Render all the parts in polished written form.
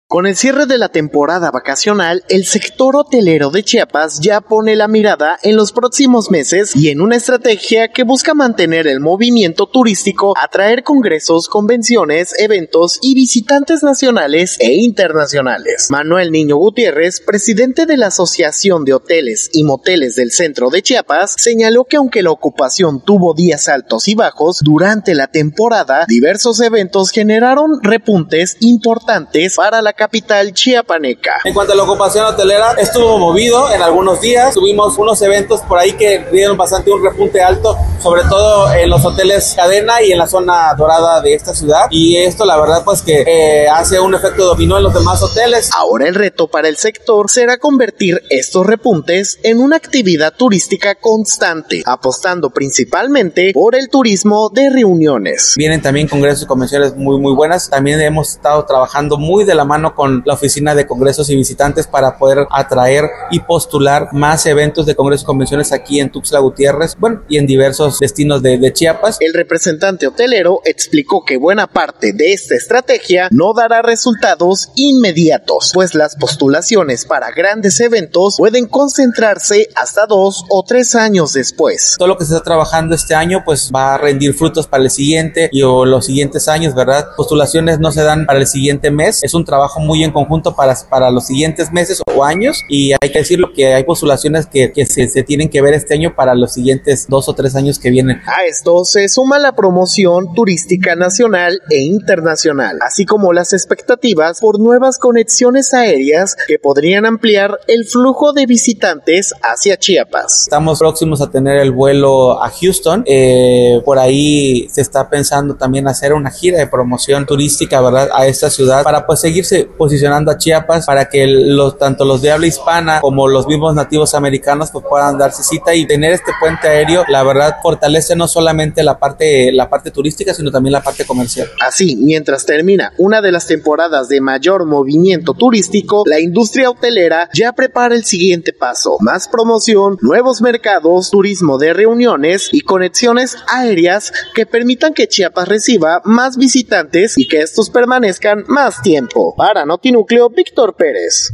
Con el cierre de la temporada vacacional, el sector hotelero de Chiapas ya pone la mirada en los próximos meses y en una estrategia que busca mantener el movimiento turístico, atraer congresos, convenciones, eventos y visitantes nacionales e internacionales. Manuel Niño Gutiérrez, presidente de la Asociación de Hoteles y Moteles del Centro de Chiapas, señaló que aunque la ocupación tuvo días altos y bajos, durante la temporada, diversos eventos generaron repuntes importantes para la capital chiapaneca. En cuanto a la ocupación hotelera, estuvo movido en algunos días, tuvimos unos eventos por ahí que dieron bastante un repunte alto, sobre todo en los hoteles cadena y en la zona dorada de esta ciudad, y esto la verdad pues que hace un efecto dominó en los demás hoteles. Ahora el reto para el sector será convertir estos repuntes en una actividad turística constante, apostando principalmente por el turismo de reuniones. Vienen también congresos y convenciones muy buenas, también hemos estado trabajando muy de la mano con la Oficina de Congresos y Visitantes para poder atraer y postular más eventos de congresos y convenciones aquí en Tuxtla Gutiérrez, y en diversos destinos de Chiapas. El representante hotelero explicó que buena parte de esta estrategia no dará resultados inmediatos, pues las postulaciones para grandes eventos pueden concentrarse hasta 2 o 3 años después. Todo lo que se está trabajando este año pues va a rendir frutos para el siguiente o los siguientes años, ¿verdad? Postulaciones no se dan para el siguiente mes, es un trabajo muy en conjunto para los siguientes meses o años, y hay que decirlo que hay postulaciones que se tienen que ver este año para los siguientes 2 o 3 años que vienen. A esto se suma la promoción turística nacional e internacional, así como las expectativas por nuevas conexiones aéreas que podrían ampliar el flujo de visitantes hacia Chiapas. Estamos próximos a tener el vuelo a Houston, por ahí se está pensando también hacer una gira de promoción turística, ¿verdad?, a esta ciudad para pues seguirse posicionando a Chiapas, para que tanto los de habla hispana como los mismos nativos americanos pues puedan darse cita, y tener este puente aéreo la verdad fortalece no solamente la parte turística, sino también la parte comercial. Así, mientras termina una de las temporadas de mayor movimiento turístico, la industria hotelera ya prepara el siguiente paso: más promoción, nuevos mercados, turismo de reuniones y conexiones aéreas que permitan que Chiapas reciba más visitantes y que estos permanezcan más tiempo. Para Notinúcleo, Víctor Pérez.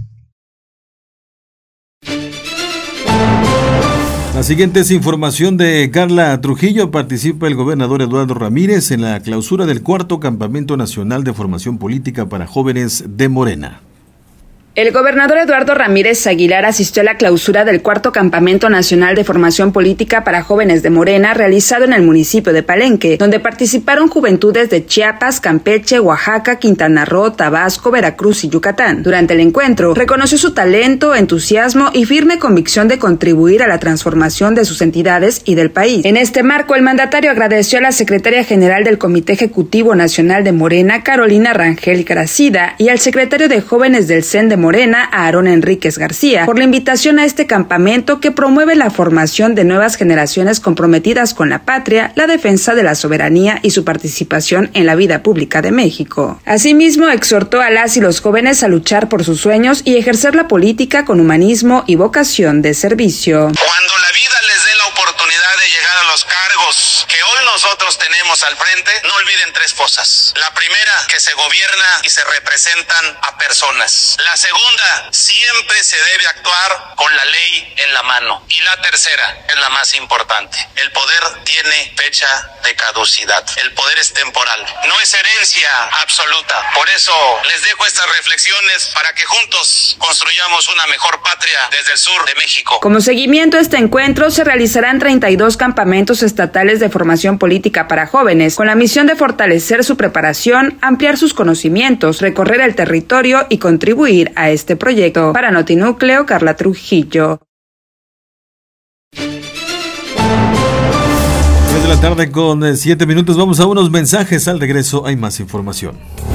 La siguiente es información de Carla Trujillo. Participa el gobernador Eduardo Ramírez en la clausura del 4º Campamento Nacional de Formación Política para Jóvenes de Morena. El gobernador Eduardo Ramírez Aguilar asistió a la clausura del 4º Campamento Nacional de Formación Política para Jóvenes de Morena, realizado en el municipio de Palenque, donde participaron juventudes de Chiapas, Campeche, Oaxaca, Quintana Roo, Tabasco, Veracruz y Yucatán. Durante el encuentro, reconoció su talento, entusiasmo y firme convicción de contribuir a la transformación de sus entidades y del país. En este marco, el mandatario agradeció a la secretaria general del Comité Ejecutivo Nacional de Morena, Carolina Rangel Gracida, y al secretario de Jóvenes del CEN de Morena, a Aarón Enríquez García, por la invitación a este campamento que promueve la formación de nuevas generaciones comprometidas con la patria, la defensa de la soberanía y su participación en la vida pública de México. Asimismo, exhortó a las y los jóvenes a luchar por sus sueños y ejercer la política con humanismo y vocación de servicio. Cuando la vida les dé la oportunidad de llegar a los cargos que hoy nosotros tenemos al frente, no olviden 3 cosas. La primera, que se gobierna y se representan a personas. La segunda, siempre se debe actuar con la ley en la mano. Y la tercera es la más importante. El poder tiene fecha de caducidad. El poder es temporal. No es herencia absoluta. Por eso les dejo estas reflexiones para que juntos construyamos una mejor patria desde el sur de México. Como seguimiento a este encuentro, se realizarán 32 campamentos estatales de formación política para jóvenes, con la misión de fortalecer su preparación, ampliar sus conocimientos, recorrer el territorio y contribuir a este proyecto. Para Notinúcleo, Carla Trujillo. 3 de la tarde con 7 minutos. Vamos a unos mensajes. Al regreso hay más información.